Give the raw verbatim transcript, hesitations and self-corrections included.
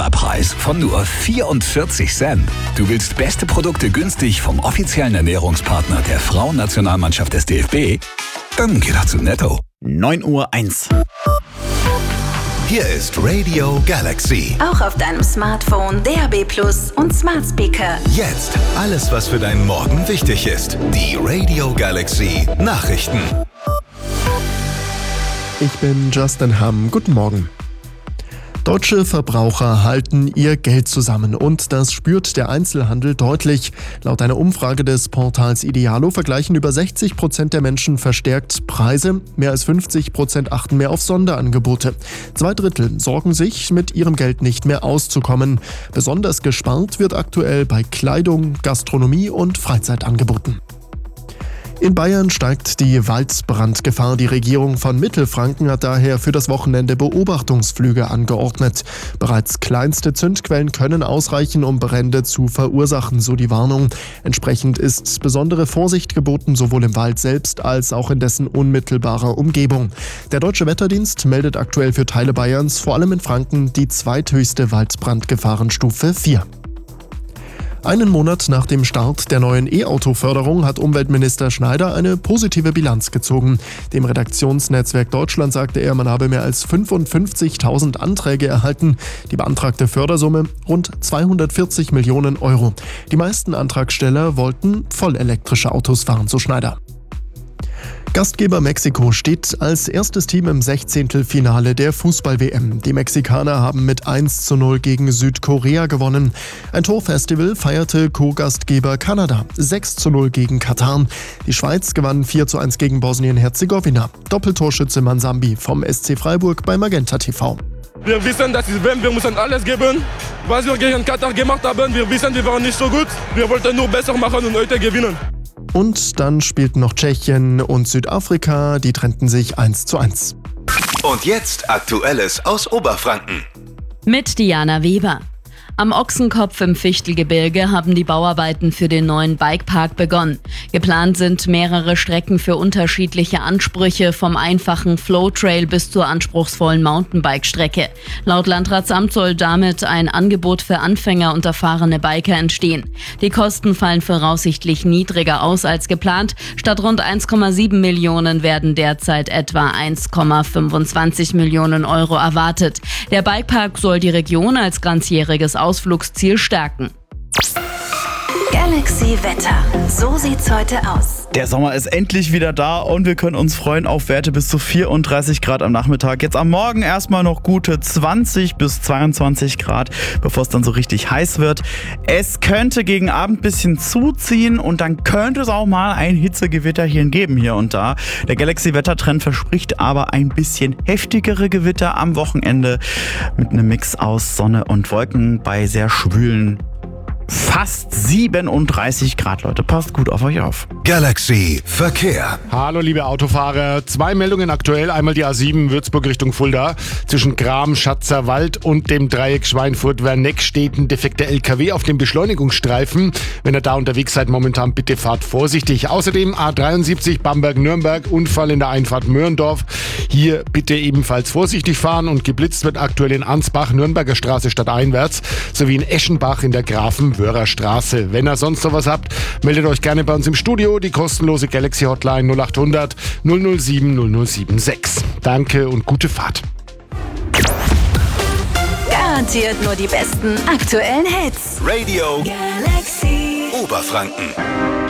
Sonderpreis von nur vierundvierzig Cent. Du willst beste Produkte günstig vom offiziellen Ernährungspartner der Frauennationalmannschaft des D F B? Dann geh doch zu Netto. neun Uhr eins. Hier ist Radio Galaxy. Auch auf deinem Smartphone, D A B Plus und Smart Speaker. Jetzt alles, was für deinen Morgen wichtig ist. Die Radio Galaxy Nachrichten. Ich bin Justin Hamm. Guten Morgen. Deutsche Verbraucher halten ihr Geld zusammen und das spürt der Einzelhandel deutlich. Laut einer Umfrage des Portals Idealo vergleichen über sechzig Prozent der Menschen verstärkt Preise. Mehr als fünfzig Prozent achten mehr auf Sonderangebote. Zwei Drittel sorgen sich, mit ihrem Geld nicht mehr auszukommen. Besonders gespart wird aktuell bei Kleidung, Gastronomie und Freizeitangeboten. In Bayern steigt die Waldbrandgefahr. Die Regierung von Mittelfranken hat daher für das Wochenende Beobachtungsflüge angeordnet. Bereits kleinste Zündquellen können ausreichen, um Brände zu verursachen, so die Warnung. Entsprechend ist besondere Vorsicht geboten, sowohl im Wald selbst als auch in dessen unmittelbarer Umgebung. Der Deutsche Wetterdienst meldet aktuell für Teile Bayerns, vor allem in Franken, die zweithöchste Waldbrandgefahrenstufe vier. Einen Monat nach dem Start der neuen E-Auto-Förderung hat Umweltminister Schneider eine positive Bilanz gezogen. Dem Redaktionsnetzwerk Deutschland sagte er, man habe mehr als fünfundfünfzigtausend Anträge erhalten. Die beantragte Fördersumme rund zweihundertvierzig Millionen Euro. Die meisten Antragsteller wollten vollelektrische Autos fahren, so Schneider. Gastgeber Mexiko steht als erstes Team im Sechzehntelfinale der Fußball-W M. Die Mexikaner haben mit eins zu null gegen Südkorea gewonnen. Ein Torfestival feierte Co-Gastgeber Kanada. sechs zu null gegen Katar. Die Schweiz gewann vier zu eins gegen Bosnien-Herzegowina. Doppeltorschütze Mansambi vom S C Freiburg bei Magenta T V. Wir wissen, dass es W M, wir müssen alles geben. Was wir gegen Katar gemacht haben, wir wissen, wir waren nicht so gut. Wir wollten nur besser machen und heute gewinnen. Und dann spielten noch Tschechien und Südafrika, die trennten sich eins zu eins. Und jetzt Aktuelles aus Oberfranken. Mit Diana Weber. Am Ochsenkopf im Fichtelgebirge haben die Bauarbeiten für den neuen Bikepark begonnen. Geplant sind mehrere Strecken für unterschiedliche Ansprüche, vom einfachen Flowtrail bis zur anspruchsvollen Mountainbike-Strecke. Laut Landratsamt soll damit ein Angebot für Anfänger und erfahrene Biker entstehen. Die Kosten fallen voraussichtlich niedriger aus als geplant. Statt rund eins Komma sieben Millionen werden derzeit etwa eins Komma fünfundzwanzig Millionen Euro erwartet. Der Bikepark soll die Region als ganzjähriges Ausflugsziel stärken. Galaxy Wetter. So sieht's heute aus. Der Sommer ist endlich wieder da und wir können uns freuen auf Werte bis zu vierunddreißig Grad am Nachmittag. Jetzt am Morgen erstmal noch gute zwanzig bis zweiundzwanzig Grad, bevor es dann so richtig heiß wird. Es könnte gegen Abend ein bisschen zuziehen und dann könnte es auch mal ein Hitzegewitterchen geben hier und da. Der Galaxy-Wettertrend verspricht aber ein bisschen heftigere Gewitter am Wochenende mit einem Mix aus Sonne und Wolken bei sehr schwülen fast siebenunddreißig Grad, Leute. Passt gut auf euch auf. Galaxy Verkehr. Hallo liebe Autofahrer. Zwei Meldungen aktuell. Einmal die A sieben Würzburg Richtung Fulda. Zwischen Gram, Schatzerwald und dem Dreieck Schweinfurt-Werneck steht ein defekter L K W auf dem Beschleunigungsstreifen. Wenn ihr da unterwegs seid, momentan bitte fahrt vorsichtig. Außerdem A dreiundsiebzig Bamberg-Nürnberg, Unfall in der Einfahrt Möhrendorf. Hier bitte ebenfalls vorsichtig fahren und geblitzt wird aktuell in Ansbach, Nürnberger Straße stadteinwärts, sowie in Eschenbach in der Grafen Wörer Straße. Wenn ihr sonst noch was habt, meldet euch gerne bei uns im Studio. Die kostenlose Galaxy Hotline null acht hundert null null sieben null null sieben sechs. Danke und gute Fahrt. Garantiert nur die besten aktuellen Hits. Radio Galaxy Oberfranken.